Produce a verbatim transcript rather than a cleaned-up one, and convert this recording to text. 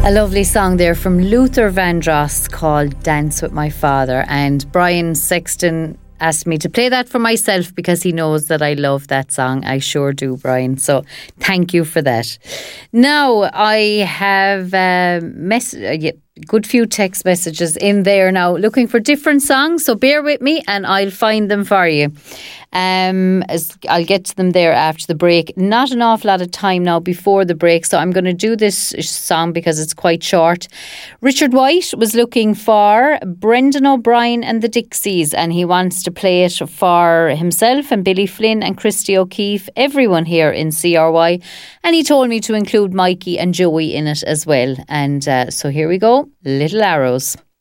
A lovely song there from Luther Vandross called Dance With My Father. And Brian Sexton asked me to play that for myself because he knows that I love that song. I sure do, Brian. So thank you for that. Now I have a mess- a good few text messages in there now looking for different songs. So bear with me and I'll find them for you. Um, as I'll get to them there after the break. Not an awful lot of time now before the break, so I'm going to do this song because it's quite short. Richard White was looking for Brendan O'Brien and the Dixies, and he wants to play it for himself and Billy Flynn and Christy O'Keefe, everyone here in C R Y, and he told me to include Mikey and Joey in it as well. And uh, so here we go, Little Arrows.